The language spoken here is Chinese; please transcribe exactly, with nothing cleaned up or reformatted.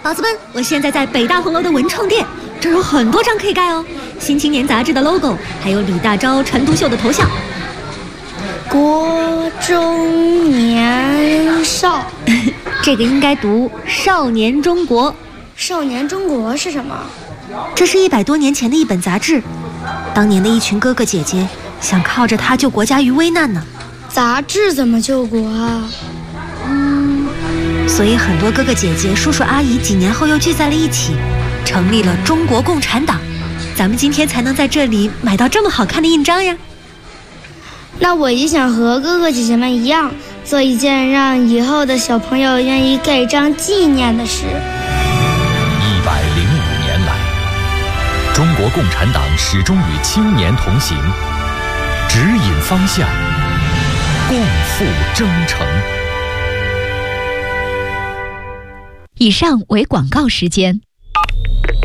宝子们，我现在在北大红楼的文创店，这儿有很多张可以盖哦。新青年杂志的 logo， 还有李大钊、陈独秀的头像。 国中年少， 这个应该读少年中国。 少年中国是什么？ 这是一百多年前的一本杂志，当年的一群哥哥姐姐想靠着它救国家于危难呢。 杂志怎么救国啊？ 嗯，所以很多哥哥姐姐、叔叔阿姨几年后又聚在了一起，成立了中国共产党。咱们今天才能在这里买到这么好看的印章呀。 那我也想和哥哥姐姐们一样，做一件让以后的小朋友愿意盖章纪念的事。 一百零五年来，中国共产党始终与青年同行，指引方向，共赴征程。 以上为广告时间。